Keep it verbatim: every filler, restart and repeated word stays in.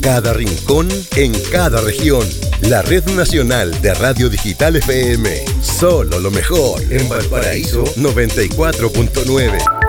cada rincón, en cada región. La Red Nacional de Radio Digital F M. Solo lo mejor en Valparaíso noventa y cuatro punto nueve.